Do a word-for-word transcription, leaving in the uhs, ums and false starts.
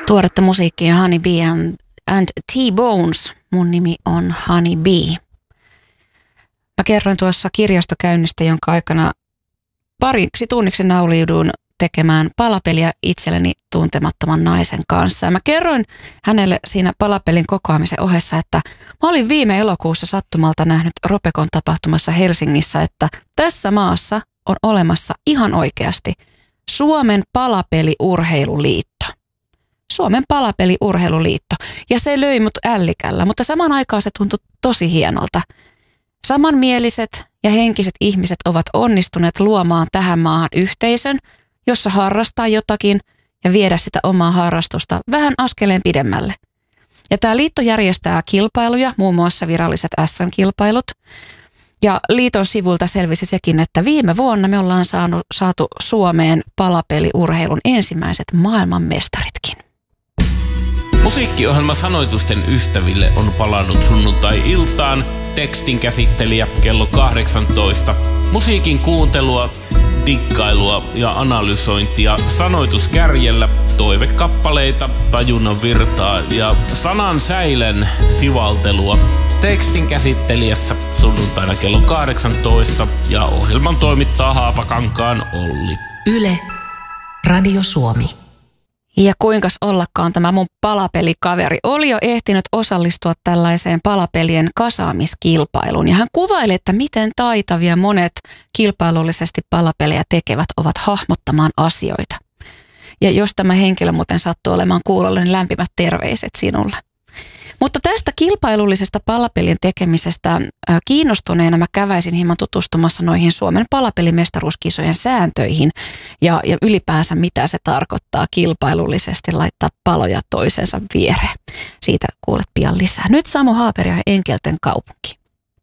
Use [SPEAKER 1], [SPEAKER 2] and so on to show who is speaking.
[SPEAKER 1] Tuoretta musiikkia Honey Bee and, and T-Bones. Mun nimi on Honey Bee. Mä kerroin tuossa kirjastokäynnistä, jonka aikana pariksi tunniksi nauliudun tekemään palapeliä itselleni tuntemattoman naisen kanssa. Ja mä kerroin hänelle siinä palapelin kokoamisen ohessa, että mä olin viime elokuussa sattumalta nähnyt Ropekon tapahtumassa Helsingissä, että tässä maassa on olemassa ihan oikeasti Suomen palapeliurheiluliitto. Suomen palapeliurheiluliitto. Ja se löi mut ällikällä, mutta samaan aikaan se tuntui tosi hienolta. Samanmieliset ja henkiset ihmiset ovat onnistuneet luomaan tähän maahan yhteisön, jossa harrastaa jotakin ja viedä sitä omaa harrastusta vähän askeleen pidemmälle. Ja tämä liitto järjestää kilpailuja, muun muassa viralliset äs äm-kilpailut. Ja liiton sivulta selvisi sekin, että viime vuonna me ollaan saanut, saatu Suomeen palapeliurheilun ensimmäiset maailmanmestaritkin.
[SPEAKER 2] Musiikkiohjelma Sanoitusten ystäville on palannut sunnuntai-iltaan. Tekstin käsittelijä kello kahdeksantoista. Musiikin kuuntelua, dikkailua ja analysointia sanoituskärjellä, toivekappaleita, tajunnan virtaa ja sanan säilen sivaltelua. Tekstin käsittelijässä sunnuntaina kello kahdeksantoista ja ohjelman toimittaa Haapakankaan Olli.
[SPEAKER 3] Yle, Radio Suomi.
[SPEAKER 1] Ja kuinkas ollakaan tämä mun palapelikaveri oli jo ehtinyt osallistua tällaiseen palapelien kasaamiskilpailuun. Ja hän kuvaili, että miten taitavia monet kilpailullisesti palapelejä tekevät ovat hahmottamaan asioita. Ja jos tämä henkilö muuten sattuu olemaan kuulolla, niin lämpimät terveiset sinulle. Mutta tästä kilpailullisesta palapelien tekemisestä kiinnostuneena mä käväisin hieman tutustumassa noihin Suomen palapelimestaruuskisojen sääntöihin ja, ja ylipäänsä mitä se tarkoittaa kilpailullisesti laittaa paloja toisensa viereen. Siitä kuulet pian lisää. Nyt Samu Haaper ja Enkelten kaupunki.